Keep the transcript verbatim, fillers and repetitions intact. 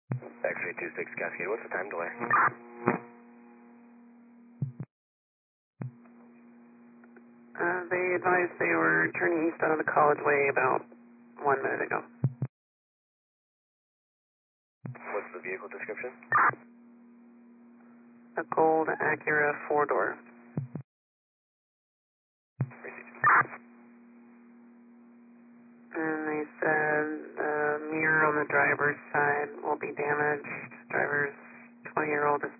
X-ray two six Cascade, what's the time delay? Uh, they advised they were turning east out of the College Way about one minute ago. What's the vehicle description? A gold Acura four-door. And they said the mirror on the driver's side will be damaged. Driver's twenty-year-old